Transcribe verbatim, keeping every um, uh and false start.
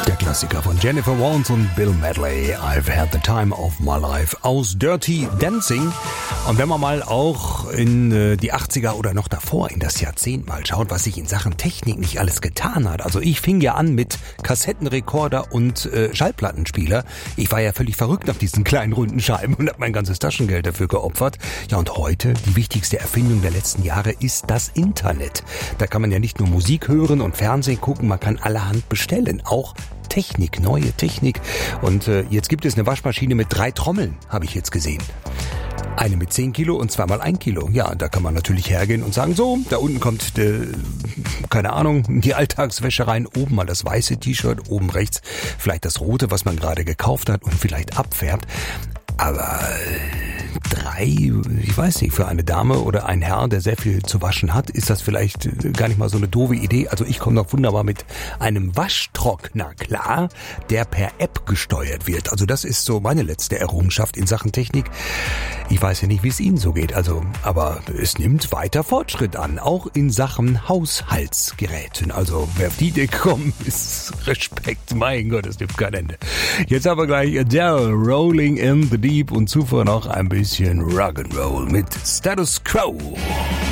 Der Klassiker von Jennifer Warnes und Bill Medley, I've had the time of my life, aus Dirty Dancing. Und wenn man mal auch in äh, die achtziger oder noch davor in das Jahrzehnt mal schaut, was sich in Sachen Technik nicht alles getan hat. Also ich fing ja an mit Kassettenrekorder und äh, Schallplattenspieler. Ich war ja völlig verrückt auf diesen kleinen runden Scheiben und habe mein ganzes Taschengeld dafür geopfert. Ja, und heute, die wichtigste Erfindung der letzten Jahre ist das Internet. Da kann man ja nicht nur Musik hören und Fernsehen gucken, man kann allerhand bestellen, auch Technik, neue Technik. Und äh, jetzt gibt es eine Waschmaschine mit drei Trommeln, habe ich jetzt gesehen. Eine mit zehn Kilo und zweimal ein Kilo. Ja, da kann man natürlich hergehen und sagen, so, da unten kommt, äh, keine Ahnung, die Alltagswäsche rein. Oben mal das weiße T-Shirt, oben rechts vielleicht das rote, was man gerade gekauft hat und vielleicht abfärbt. Aber drei, ich weiß nicht, für eine Dame oder ein Herr, der sehr viel zu waschen hat, ist das vielleicht gar nicht mal so eine doofe Idee. Also ich komme doch wunderbar mit einem Waschtrockner klar, der per App gesteuert wird. Also das ist so meine letzte Errungenschaft in Sachen Technik. Ich weiß ja nicht, wie es Ihnen so geht, also, aber es nimmt weiter Fortschritt an, auch in Sachen Haushaltsgeräten. Also wer auf die Idee kommt, ist Respekt, mein Gott, es nimmt kein Ende. Jetzt aber gleich Adele, Rolling in the Deep und zuvor noch ein bisschen Rock'n'Roll mit Status Quo.